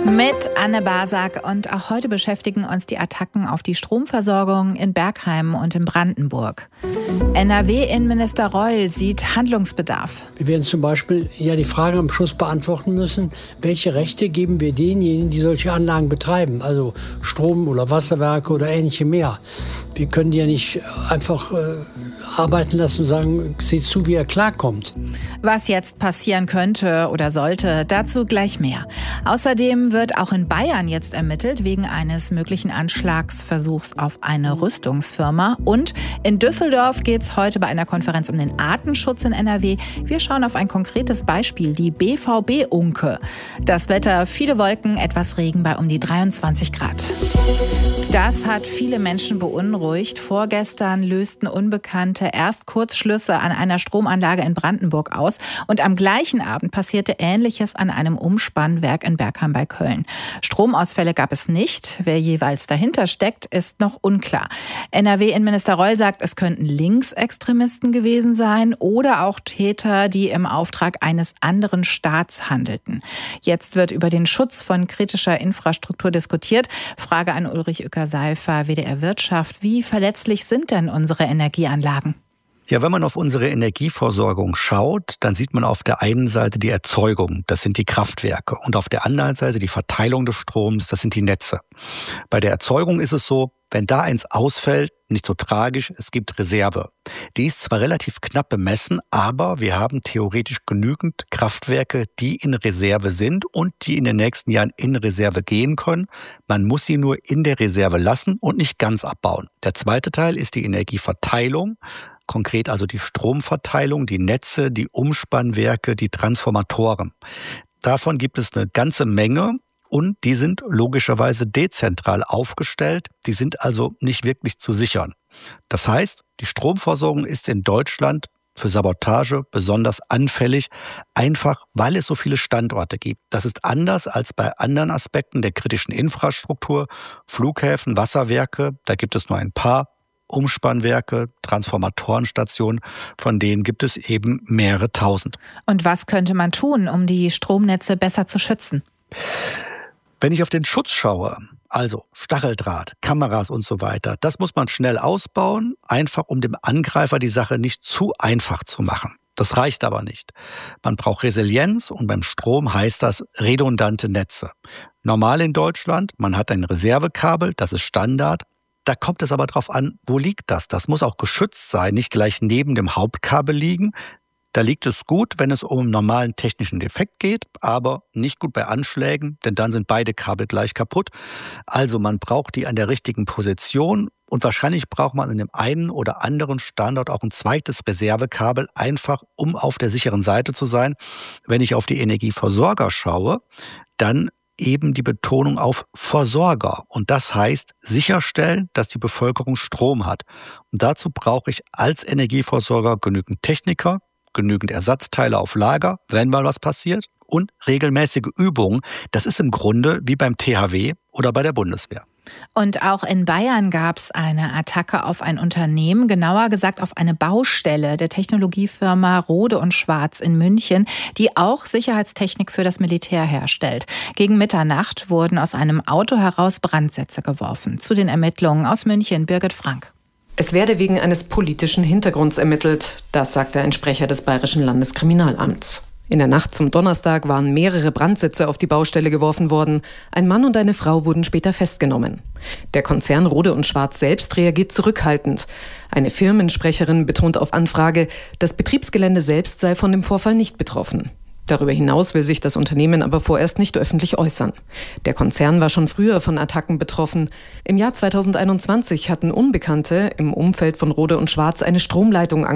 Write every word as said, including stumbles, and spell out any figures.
Mit Anne Basak, und auch heute beschäftigen uns die Attacken auf die Stromversorgung in Bergheim und in Brandenburg. N R W-Innenminister Reul sieht Handlungsbedarf. Wir werden zum Beispiel ja die Frage am Schluss beantworten müssen, welche Rechte geben wir denjenigen, die solche Anlagen betreiben, also Strom- oder Wasserwerke oder ähnliche mehr. Wir können die ja nicht einfach äh, arbeiten lassen und sagen, seht zu, wie er klarkommt. Was jetzt passieren könnte oder sollte, dazu gleich mehr. Außerdem wird auch in Bayern jetzt ermittelt wegen eines möglichen Anschlagsversuchs auf eine Rüstungsfirma. Und in Düsseldorf geht es heute bei einer Konferenz um den Artenschutz in N R W. Wir schauen auf ein konkretes Beispiel, die B V B-Unke. Das Wetter, viele Wolken, etwas Regen bei um die dreiundzwanzig Grad. Das hat viele Menschen beunruhigt. Vorgestern lösten Unbekannte erst Kurzschlüsse an einer Stromanlage in Brandenburg aus. Und am gleichen Abend passierte Ähnliches an einem Umspannwerk in Bergheim bei Köln. Stromausfälle gab es nicht. Wer jeweils dahinter steckt, ist noch unklar. N R W-Innenminister Reul sagt, es könnten Linksextremisten gewesen sein oder auch Täter, die im Auftrag eines anderen Staats handelten. Jetzt wird über den Schutz von kritischer Infrastruktur diskutiert. Frage an Ulrich Uecker-Seifer, W D R Wirtschaft. Wie verletzlich sind denn unsere Energieanlagen? Ja, wenn man auf unsere Energieversorgung schaut, dann sieht man auf der einen Seite die Erzeugung, das sind die Kraftwerke, und auf der anderen Seite die Verteilung des Stroms, das sind die Netze. Bei der Erzeugung ist es so, wenn da eins ausfällt, nicht so tragisch, es gibt Reserve. Die ist zwar relativ knapp bemessen, aber wir haben theoretisch genügend Kraftwerke, die in Reserve sind und die in den nächsten Jahren in Reserve gehen können. Man muss sie nur in der Reserve lassen und nicht ganz abbauen. Der zweite Teil ist die Energieverteilung. Konkret also die Stromverteilung, die Netze, die Umspannwerke, die Transformatoren. Davon gibt es eine ganze Menge und die sind logischerweise dezentral aufgestellt. Die sind also nicht wirklich zu sichern. Das heißt, die Stromversorgung ist in Deutschland für Sabotage besonders anfällig, einfach weil es so viele Standorte gibt. Das ist anders als bei anderen Aspekten der kritischen Infrastruktur, Flughäfen, Wasserwerke, da gibt es nur ein paar. Umspannwerke, Transformatorenstationen, von denen gibt es eben mehrere tausend. Und was könnte man tun, um die Stromnetze besser zu schützen? Wenn ich auf den Schutz schaue, also Stacheldraht, Kameras und so weiter, das muss man schnell ausbauen, einfach um dem Angreifer die Sache nicht zu einfach zu machen. Das reicht aber nicht. Man braucht Resilienz und beim Strom heißt das redundante Netze. Normal in Deutschland, man hat ein Reservekabel, das ist Standard. Da kommt es aber drauf an, wo liegt das? Das muss auch geschützt sein, nicht gleich neben dem Hauptkabel liegen. Da liegt es gut, wenn es um einen normalen technischen Defekt geht, aber nicht gut bei Anschlägen, denn dann sind beide Kabel gleich kaputt. Also man braucht die an der richtigen Position und wahrscheinlich braucht man an dem einen oder anderen Standort auch ein zweites Reservekabel, einfach um auf der sicheren Seite zu sein. Wenn ich auf die Energieversorger schaue, dann eben die Betonung auf Versorger. Und das heißt, sicherstellen, dass die Bevölkerung Strom hat. Und dazu brauche ich als Energieversorger genügend Techniker, genügend Ersatzteile auf Lager, wenn mal was passiert, und regelmäßige Übungen. Das ist im Grunde wie beim T H W oder bei der Bundeswehr. Und auch in Bayern gab es eine Attacke auf ein Unternehmen, genauer gesagt auf eine Baustelle der Technologiefirma Rohde und Schwarz in München, die auch Sicherheitstechnik für das Militär herstellt. Gegen Mitternacht wurden aus einem Auto heraus Brandsätze geworfen. Zu den Ermittlungen aus München, Birgit Frank. Es werde wegen eines politischen Hintergrunds ermittelt, das sagte ein Sprecher des Bayerischen Landeskriminalamts. In der Nacht zum Donnerstag waren mehrere Brandsätze auf die Baustelle geworfen worden. Ein Mann und eine Frau wurden später festgenommen. Der Konzern Rohde und Schwarz selbst reagiert zurückhaltend. Eine Firmensprecherin betont auf Anfrage, das Betriebsgelände selbst sei von dem Vorfall nicht betroffen. Darüber hinaus will sich das Unternehmen aber vorerst nicht öffentlich äußern. Der Konzern war schon früher von Attacken betroffen. Im Jahr zweitausendeinundzwanzig hatten Unbekannte im Umfeld von Rohde und Schwarz eine Stromleitung angelegt.